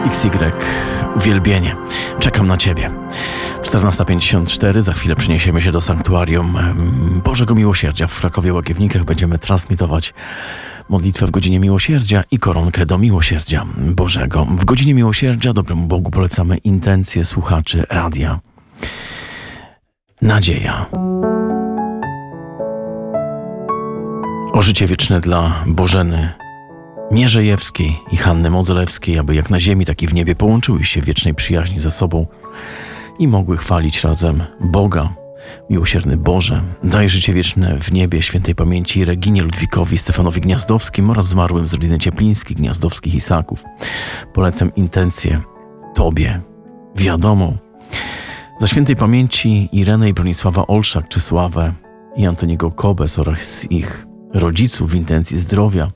XY, uwielbienie. Czekam na Ciebie. 14:54, za chwilę przeniesiemy się do Sanktuarium Bożego Miłosierdzia w Krakowie-Łagiewnikach. Będziemy transmitować modlitwę w godzinie miłosierdzia i koronkę do miłosierdzia Bożego. W godzinie miłosierdzia dobremu Bogu polecamy intencje słuchaczy radia. Nadzieja. O życie wieczne dla Bożeny Mierzejewskiej i Hanny Modzelewskiej, aby jak na ziemi, tak i w niebie połączyły się w wiecznej przyjaźni ze sobą i mogły chwalić razem Boga. Miłosierny Boże, daj życie wieczne w niebie świętej pamięci Reginie Ludwikowi, Stefanowi Gniazdowskim oraz zmarłym z rodziny Cieplińskich, Gniazdowskich i Saków. Polecam intencję Tobie, wiadomą, za świętej pamięci Irenę i Bronisława Olszak, Czesławę i Antoniego Kobes oraz ich rodziców w intencji zdrowia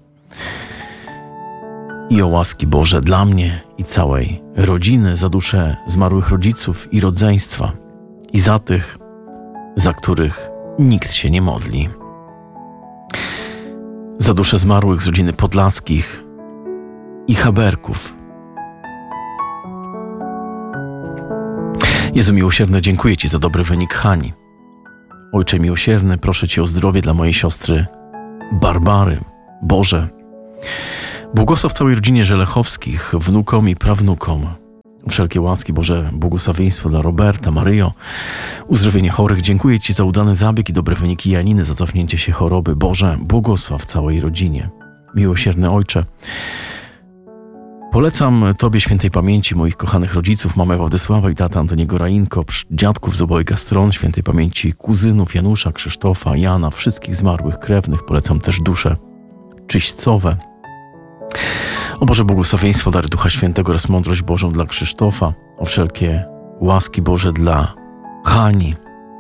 i o łaski Boże dla mnie i całej rodziny, za duszę zmarłych rodziców i rodzeństwa i za tych, za których nikt się nie modli. Za duszę zmarłych z rodziny Podlaskich i Haberków. Jezu miłosierny, dziękuję Ci za dobry wynik Hani. Ojcze miłosierny, proszę Cię o zdrowie dla mojej siostry Barbary. Boże, błogosław całej rodzinie Żelechowskich, wnukom i prawnukom. Wszelkie łaski, Boże, błogosławieństwo dla Roberta, Maryjo, uzdrowienie chorych. Dziękuję Ci za udany zabieg i dobre wyniki Janiny, za cofnięcie się choroby. Boże, błogosław całej rodzinie. Miłosierny Ojcze, polecam Tobie świętej pamięci moich kochanych rodziców, mamę Władysława i tata Antoniego Rainko, dziadków z obojga stron, świętej pamięci kuzynów Janusza, Krzysztofa, Jana, wszystkich zmarłych krewnych. Polecam też dusze czyśćcowe. O Boże, błogosławieństwo, dary Ducha Świętego oraz mądrość Bożą dla Krzysztofa. O wszelkie łaski Boże dla Hani.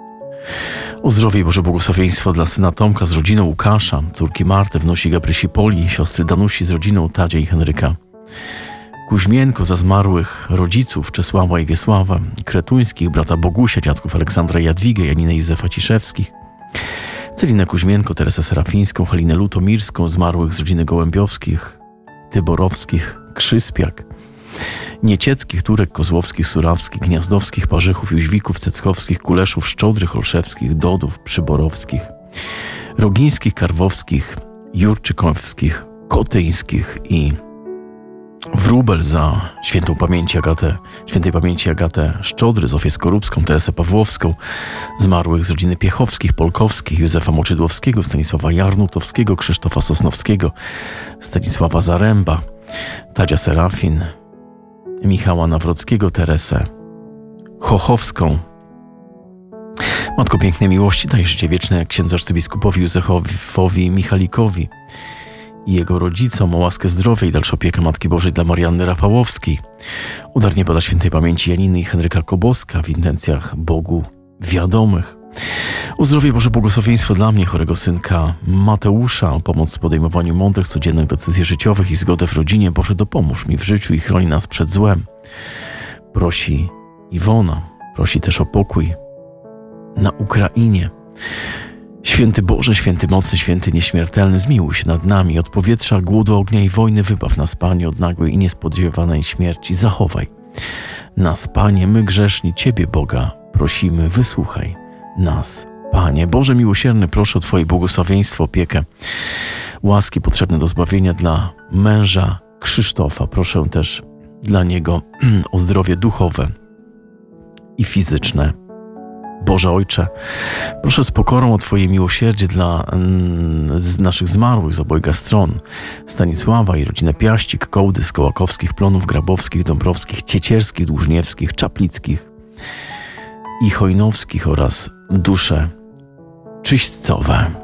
O zdrowie i Boże błogosławieństwo dla syna Tomka z rodziną Łukasza, córki Marty, wnusi Gabrysi Poli, siostry Danusi z rodziną Tadzia i Henryka Kuźmienko, za zmarłych rodziców Czesława i Wiesława Kretuńskich, brata Bogusia, dziadków Aleksandra i Jadwigę, Janiny i Józefa Ciszewskich, Celinę Kuźmienko, Teresę Serafińską, Halinę Lutomirską, zmarłych z rodziny Gołębiowskich, Tyborowskich, Krzyspiak, Niecieckich, Turek, Kozłowskich, Surawskich, Gniazdowskich, Parzychów, Jóźwików, Ceckowskich, Kuleszów, Szczodrych, Olszewskich, Dodów, Przyborowskich, Rogińskich, Karwowskich, Jurczykowskich, Kotyńskich i Wróbel, za świętej pamięci Agatę Szczodry, Zofię Skorupską, Teresę Pawłowską, zmarłych z rodziny Piechowskich, Polkowskich, Józefa Moczydłowskiego, Stanisława Jarnutowskiego, Krzysztofa Sosnowskiego, Stanisława Zaręba, Tadzia Serafin, Michała Nawrockiego, Teresę Chochowską. Matko pięknej miłości, daj życie wieczne jak księdzu arcybiskupowi Józefowi Michalikowi i jego rodzicom, o łaskę zdrowia i dalszą opiekę Matki Bożej dla Marianny Rafałowskiej, o dar nieba dla świętej pamięci Janiny i Henryka Koboska w intencjach Bogu wiadomych, o zdrowie Boże błogosławieństwo dla mnie, chorego synka Mateusza, o pomoc w podejmowaniu mądrych, codziennych decyzji życiowych i zgodę w rodzinie. Boże, dopomóż mi w życiu i chroni nas przed złem. Prosi Iwona, prosi też o pokój na Ukrainie. Święty Boże, święty mocny, święty nieśmiertelny, zmiłuj się nad nami. Od powietrza, głodu, ognia i wojny wybaw nas, Panie, od nagłej i niespodziewanej śmierci. Zachowaj nas, Panie, my grzeszni, Ciebie, Boga, prosimy, wysłuchaj nas, Panie. Boże miłosierny, proszę o Twoje błogosławieństwo, opiekę, łaski potrzebne do zbawienia dla męża Krzysztofa. Proszę też dla niego o zdrowie duchowe i fizyczne. Boże Ojcze, proszę z pokorą o Twoje miłosierdzie dla naszych zmarłych z obojga stron, Stanisława i rodzinę Piaścik, Kołdy, Kołakowskich, Plonów, Grabowskich, Dąbrowskich, Ciecierskich, Dłużniewskich, Czaplickich i Chojnowskich oraz dusze czyśćcowe.